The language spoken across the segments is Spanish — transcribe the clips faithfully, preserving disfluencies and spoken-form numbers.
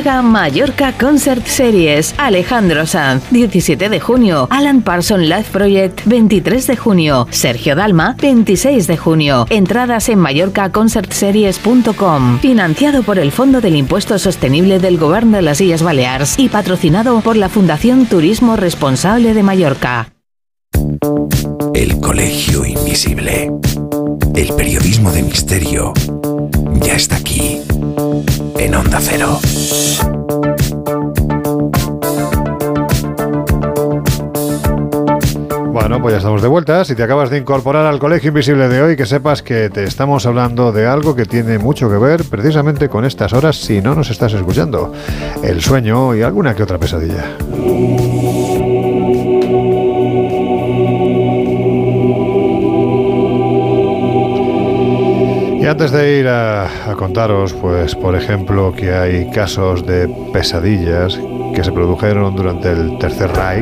Llega Mallorca Concert Series. Alejandro Sanz, diecisiete de junio. Alan Parsons Live Project, veintitrés de junio. Sergio Dalma, veintiséis de junio. Entradas en mallorca concert series punto com. Financiado por el Fondo del Impuesto Sostenible del Govern de las Illes Balears y patrocinado por la Fundación Turismo Responsable de Mallorca. El Colegio Invisible. El periodismo de misterio ya está aquí, en Onda Cero. Bueno, pues ya estamos de vuelta. Si te acabas de incorporar al Colegio Invisible de hoy, que sepas que te estamos hablando de algo que tiene mucho que ver precisamente con estas horas, si no nos estás escuchando. El sueño y alguna que otra pesadilla. Y antes de ir a, a contaros, pues, por ejemplo, que hay casos de pesadillas que se produjeron durante el Tercer Reich,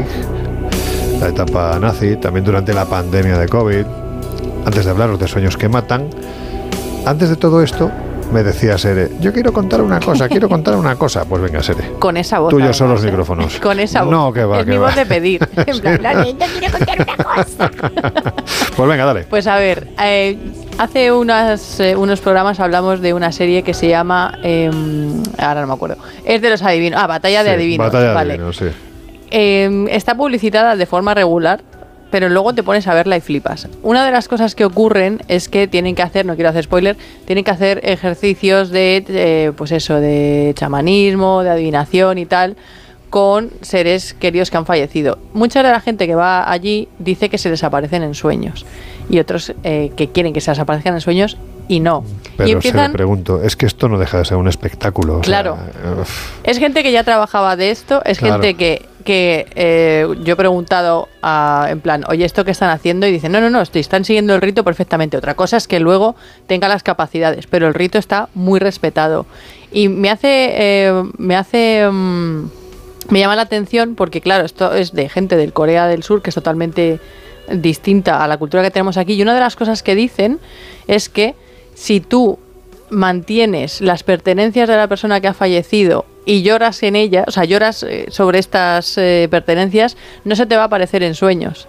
la etapa nazi, también durante la pandemia de COVID, antes de hablaros de sueños que matan, antes de todo esto, me decía Sere, yo quiero contar una cosa, quiero contar una cosa. Pues venga, Sere. Con esa voz. Tuyos son los micrófonos. Con esa voz. No, que va, es que mi va. voz de pedir. En plan, la niña quiere contar una cosa. Pues venga, dale. Pues a ver, eh, hace unas, eh, unos programas hablamos de una serie que se llama, eh, ahora no me acuerdo, es de los adivinos. Ah, Batalla de Sí, Adivinos. Batalla de vale. Adivinos, sí. Eh, está publicitada de forma regular, pero luego te pones a verla y flipas. Una de las cosas que ocurren es que tienen que hacer, no quiero hacer spoiler, tienen que hacer ejercicios de, eh, pues eso, de chamanismo, de adivinación y tal, con seres queridos que han fallecido. Mucha de la gente que va allí dice que se les aparecen en sueños, y otros eh, que quieren que se les aparezcan en sueños y no. Pero y empiezan... se le pregunto, es que esto no deja de ser un espectáculo. Claro. O sea, es gente que ya trabajaba de esto, es Claro. gente que, que eh, yo he preguntado a, en plan, oye, ¿esto qué están haciendo? Y dicen, no, no, no, estoy, están siguiendo el rito perfectamente. Otra cosa es que luego tenga las capacidades, pero el rito está muy respetado. Y me hace... Eh, me hace... Um, me llama la atención porque, claro, esto es de gente del Corea del Sur, que es totalmente distinta a la cultura que tenemos aquí. Y una de las cosas que dicen es que si tú mantienes las pertenencias de la persona que ha fallecido y lloras en ella, o sea, lloras eh, sobre estas eh, pertenencias, no se te va a aparecer en sueños,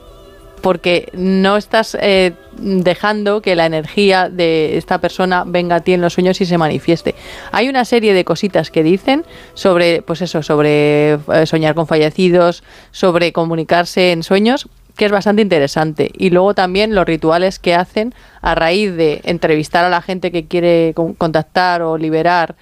porque no estás eh, dejando que la energía de esta persona venga a ti en los sueños y se manifieste. Hay una serie de cositas que dicen sobre, pues eso, sobre eh, soñar con fallecidos, sobre comunicarse en sueños, que es bastante interesante. Y luego también los rituales que hacen a raíz de entrevistar a la gente que quiere con- contactar o liberar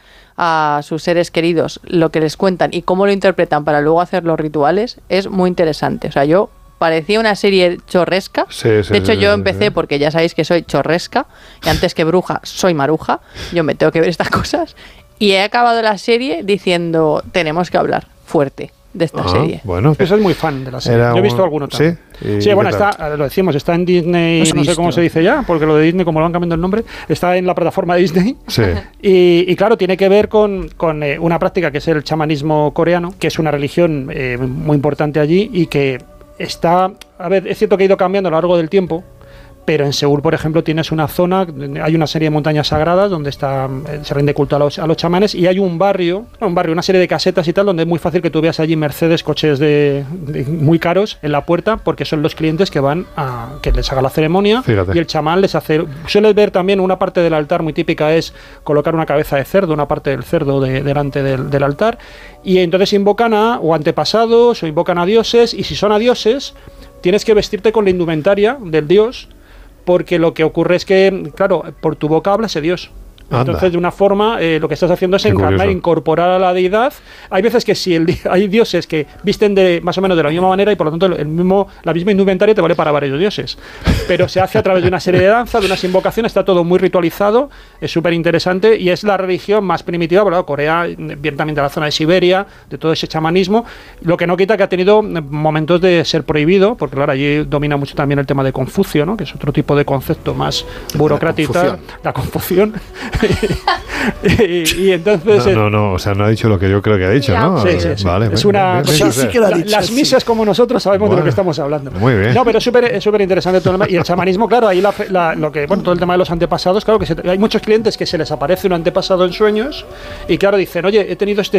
a sus seres queridos, lo que les cuentan y cómo lo interpretan para luego hacer los rituales, es muy interesante. O sea, yo parecía una serie chorresca. Sí, sí, de hecho, sí, yo sí, empecé sí. porque ya sabéis que soy chorresca y antes que bruja soy maruja. Yo me tengo que ver estas cosas. Y he acabado la serie diciendo, tenemos que hablar fuerte de esta Ah, serie. bueno, Yo soy muy fan de la serie. Era Yo he visto un- alguno también. ¿Sí? ¿Y Sí, bueno, qué tal? está, lo decimos, está en Disney, No se ha no sé cómo visto. se dice ya, porque lo de Disney, como lo han cambiado el nombre, está en la plataforma de Disney. Sí. Y, y claro, tiene que ver con, con eh, una práctica que es el chamanismo coreano, que es una religión eh, muy importante allí y que está, a ver, es cierto que ha ido cambiando a lo largo del tiempo, pero en Seúl, por ejemplo, tienes una zona, hay una serie de montañas sagradas donde está, eh, se rinde culto a los, a los chamanes, y hay un barrio, un barrio, una serie de casetas y tal, donde es muy fácil que tú veas allí Mercedes, coches de, de muy caros en la puerta, porque son los clientes que van a que les haga la ceremonia. Fíjate. Y el chamán les hace, sueles ver también una parte del altar muy típica es colocar una cabeza de cerdo, una parte del cerdo de- delante del, del altar, y entonces invocan a o antepasados o invocan a dioses, y si son a dioses tienes que vestirte con la indumentaria del dios, porque lo que ocurre es que, claro, por tu boca habla ese dios. Anda. Entonces, de una forma, eh, lo que estás haciendo es Qué encarnar, curioso. incorporar a la deidad. Hay veces que sí, el di- hay dioses que visten de más o menos de la misma manera y por lo tanto el mismo, la misma indumentaria te vale para varios dioses. Pero se hace a través de una serie de danzas, de unas invocaciones, está todo muy ritualizado, es súper interesante y es la religión más primitiva, bueno, Corea viene también de la zona de Siberia, de todo ese chamanismo, lo que no quita que ha tenido momentos de ser prohibido, porque claro, allí domina mucho también el tema de Confucio, ¿no? Que es otro tipo de concepto más burocrático, confusión. la confusión. y, y entonces No, no, no, o sea, no ha dicho lo que yo creo que ha dicho, ¿no? Sí, sí, sí. Vale, Es bien, una bien, bien, cosa- bien, sí bien. que lo ha la- dicho, las sí. misas como nosotros sabemos de Bueno, lo que estamos hablando. muy bien. No, pero es súper es súper interesante todo el tema. Y el chamanismo, claro, ahí la, la- lo que, bueno, todo el tema de los antepasados, claro que se- hay muchos clientes que se les aparece un antepasado en sueños y claro, dicen, oye, he tenido este